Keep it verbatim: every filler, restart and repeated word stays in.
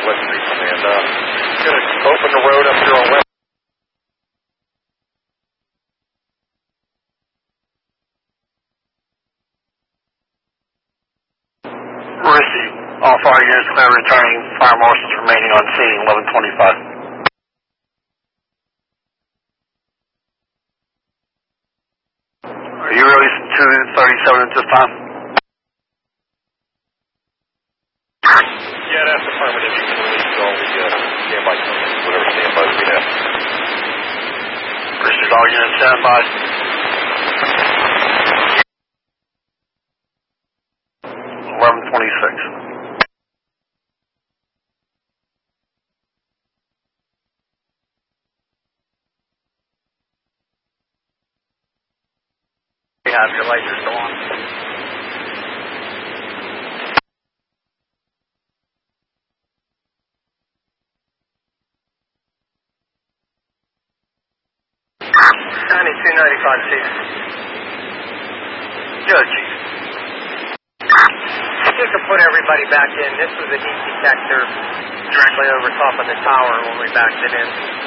West Street Command. Uh, going to open the road up here on West. Receive. All fire units clear returning. Fire marshals remaining on scene, eleven twenty-five. Are you releasing two thirty-seven at this time? Yeah, that's affirmative. You can release all the uh, standby companies, whatever standbys we have. Receive. All units standby. eleven twenty-six. You have your lights are still on. ninety-two ninety-five, Chief. Good, Chief. You can put everybody back in. This was a heat detector directly over top of the tower when we backed it in.